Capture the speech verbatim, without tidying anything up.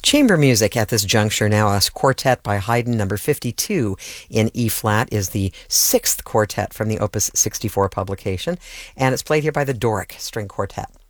Chamber music at this juncture now, a quartet by Haydn, number fifty-two in E-flat, is the sixth quartet from the Opus sixty-four publication, and it's played here by the Doric String Quartet.